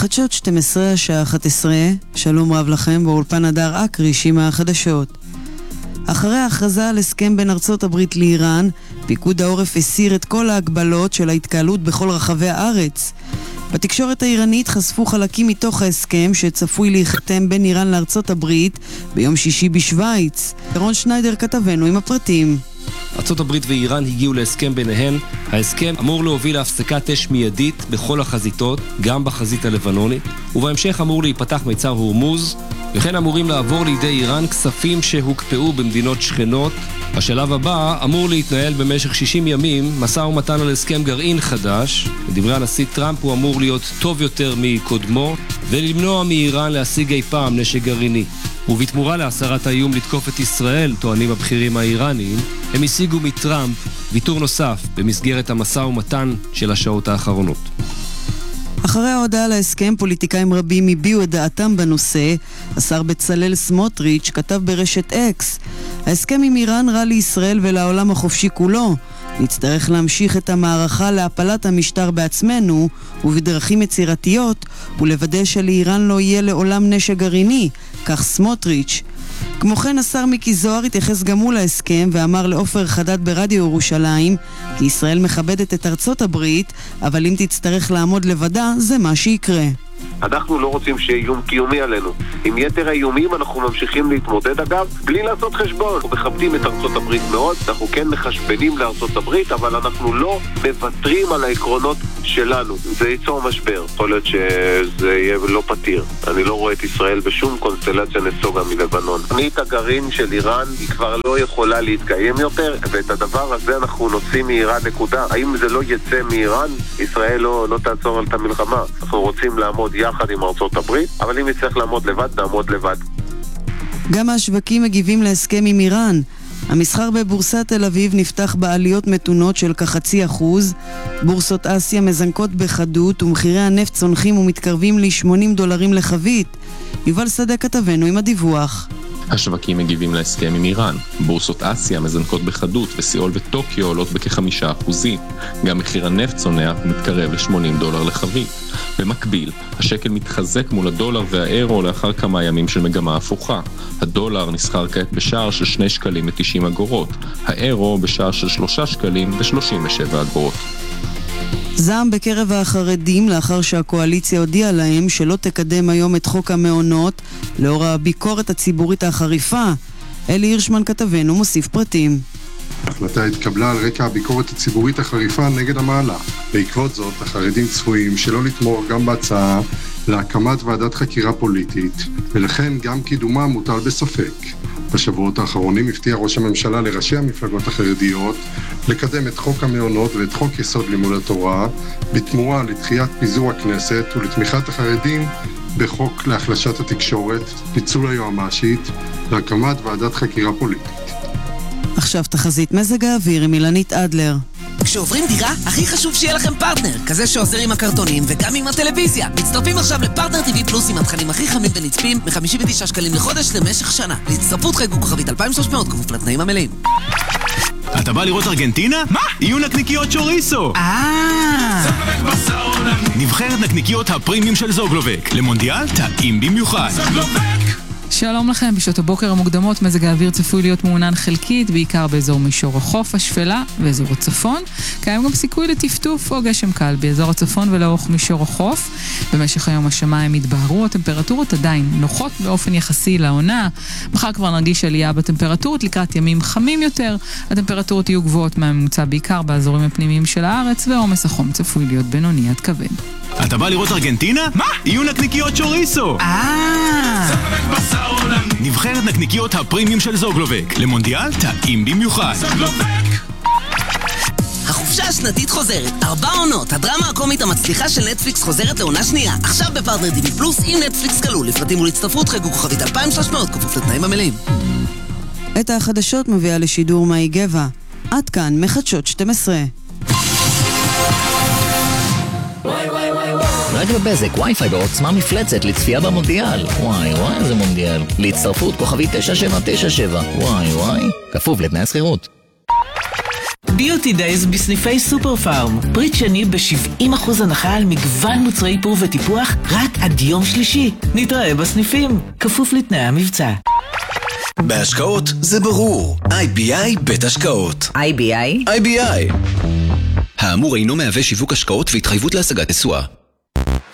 חדשות 12 השעה 11, שלום רב לכם, באולפן הדר אקריש עם החדשות. אחרי ההכרזה על הסכם בין ארצות הברית לאיראן, פיקוד העורף הסיר את כל ההגבלות של ההתקהלות בכל רחבי הארץ. בתקשורת האיראנית חשפו חלקים מתוך ההסכם שצפוי להיחתם בין איראן לארצות הברית ביום שישי בשוויץ. רון שניידר כתבנו עם הפרטים. ארצות הברית ואיראן הגיעו להסכם ביניהן. ההסכם אמור להוביל להפסקת אש מיידית בכל החזיתות, גם בחזית הלבנונית, ובהמשך אמור להיפתח מיצר הורמוז, וכן אמורים לעבור לידי איראן כספים שהוקפאו במדינות שכנות. השלב הבא אמור להתנהל במשך 60 ימים משא ומתן על הסכם גרעין חדש. לדברי הנשיא טראמפ הוא אמור להיות טוב יותר מקודמו ולמנוע מאיראן להשיג אי פעם נשק גרעיני. ובתמורה להסרת האיום לתקוף את ישראל, טוענים הבכירים האיראניים, הם השיגו מטראמפ ויתור נוסף במסגרת המשא ומתן של השעות האחרונות. אחרי ההודעה על ההסכם, פוליטיקאים רבים הביעו את דעתם בנושא. השר בצלאל סמוטריץ' כתב ברשת אקס: ההסכם עם איראן רע לישראל ולעולם החופשי כולו. נצטרך להמשיך את המערכה להפלת המשטר בעצמנו ובדרכים יצירתיות ולוודא שלאיראן לא יהיה לעולם נשק גרעיני, כך סמוטריץ'. כמו כן השר מיקי זוהר התייחס גם הוא להסכם ואמר לעופר חדד ברדיו ירושלים כי ישראל מכבדת את ארצות הברית, אבל אם תצטרך לעמוד לבדה זה מה שיקרה. אנחנו לא רוצים שיהיה איום קיומי עלינו. עם יתר האיומים אנחנו ממשיכים להתמודד, אגב, בלי לעשות חשבון. אנחנו מכבדים את ארצות הברית מאוד, אנחנו כן מחשבנים לארצות הברית, אבל אנחנו לא מוותרים על העקרונות שלנו. זה ייצור משבר. יכול להיות שזה יהיה לא פתיר. אני לא רואה את ישראל בשום קונסטלציה נסוגה מלבנון. תוכנית הגרעין של איראן היא כבר לא יכולה להתקיים יותר, ואת הדבר הזה אנחנו נוצאים מאיראן נקודה. האם זה לא יצא מאיראן, ישראל לא תעצור על את המלחמה. אנחנו רוצים לעמוד יחד עם ארצות הברית, אבל אם נצטרך לעמוד לבד, נעמוד לבד. גם השווקים מגיבים להסכם עם איראן. המסחר בבורסת תל אביב נפתח בעליות מתונות של כ0.5%. בורסות אסיה מזנקות בחדות ומחירי הנפט צונחים ומתקרבים ל$80 לחבית. יובל שדה כתבנו עם הדיווח. השווקים מגיבים להסכם עם איראן. בורסות אסיה מזנקות בחדות וסיול וטוקיו עולות בכ5%. גם מחיר הנפט צונח ומתקרב ל$80 לחבית. במקביל, השקל מתחזק מול הדולר והאירו לאחר כמה ימים של מגמה הפוכה. הדולר נסחר כעת בשער של 2 שקלים ו90 אגורות. האירו בשער של 3 שקלים ו37 אגורות. זעם בקרב החרדים לאחר שהקואליציה הודיעה להם שלא תקדם היום את חוק המעונות לאור הביקורת הציבורית החריפה. אלי הירשמן כתבנו מוסיף פרטים. ההחלטה התקבלה על רקע הביקורת הציבורית החריפה נגד המעלה. בעקבות זאת, החרדים צפויים שלא לתמוך גם בהצעה להקמת ועדת חקירה פוליטית, ולכן גם קידומה מוטל בספק. בשבועות האחרונים הפתיע ראש הממשלה לראשי המפלגות החרדיות לקדם את חוק המעונות ואת חוק יסוד לימוד התורה בתמורה לדחיית פיזור הכנסת ולתמיכת החרדים בחוק להחלשת התקשורת, פיצול היועמ"שית והקמת ועדת חקירה פוליטית. עכשיו תחזית מזג האוויר עם אילנית אדלר. כשעוברים דירה, הכי חשוב שיהיה לכם פרטנר, כזה שעוזר עם הקרטונים וגם עם הטלוויזיה. מצטרפים עכשיו לפרטנר TV פלוס עם התכנים הכי חמים ונצפים מ-59 שקלים לחודש למשך שנה. להצטרפות חייגו כוכבית 2300 כפוף לתנאים המלאים. אתה בא לראות ארגנטינה? מה? יהיו נקניקיות צ'וריסו. נבחרת נקניקיות הפרימיום של זוגלובק. למונדיאל טעים במיוחד. שלום לכם, בשעות הבוקר המוקדמות מזג האוויר צפוי להיות מעונן חלקית, בעיקר באזור מישור החוף, השפלה ואזור הצפון. קיים גם סיכוי לטפטוף או גשם קל באזור הצפון ולאורך מישור החוף. במשך היום השמיים יתבהרו, הטמפרטורות עדיין נוחות באופן יחסי לעונה. מחר כבר נרגיש עלייה בטמפרטורות לקראת ימים חמים יותר. הטמפרטורות יהיו גבוהות מהממוצע בעיקר באזורים הפנימיים של הארץ, ועומס החום צפוי להיות בינוני עד כבד. אתה בא לראות ארגנטינה? מה? יהיו נקניקיות צ'וריסו. נבחרת נקניקיות הפרימיום של זוגלובק. למונדיאל טעים במיוחד. החופשה השנתית חוזרת, 4 עונות, הדרמה הקומית המצליחה של נטפליקס חוזרת לעונה שנייה. עכשיו בפרטנר TV פלוס עם נטפליקס כלול. לפרטים ולהצטרפות חייגו כוכבית 2300 כפוף לתנאים המלאים. את החדשות מביאה לשידור מאי גבע. עד כאן מחדשות 12. רק בבזק, וי-פיי בעוצמה מפלצת לצפייה במונדיאל. וואי, איזה מונדיאל. להצטרפות כוכבית 9797. וואי, כפוף לתנאי השכירות. ביוטי דייז בסניפי סופר פארם. פריט שני ב-70% הנחה על מגוון מוצרי איפור וטיפוח רק עד יום שלישי. נתראה בסניפים, כפוף לתנאי המבצע. בהשקעות זה ברור. IBI בית השקעות. IBI? IBI. האמור אינו מהווה שיווק השקעות והתחייבות להשגת תשואה.